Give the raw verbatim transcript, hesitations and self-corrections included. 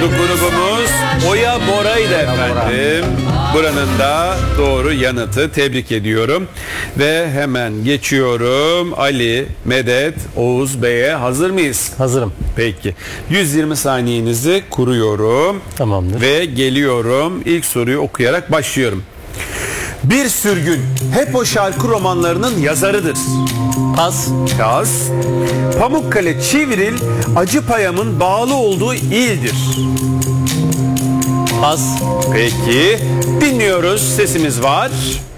Sorumlu grubumuz Oya Bora'ydı efendim. Buranın da doğru yanıtı, tebrik ediyorum. Ve hemen geçiyorum Ali, Medet, Oğuz Bey'e. Hazır mıyız? Hazırım. Peki. yüz yirmi saniyenizi kuruyorum. Tamamdır. Ve geliyorum. İlk soruyu okuyarak başlıyorum. Bir sürgün hep o şarkı romanlarının yazarıdır. Pas. Kaz. Pamukkale Çivril Acıpayam'ın bağlı olduğu ildir. Pas. Peki. Dinliyoruz. Sesimiz var.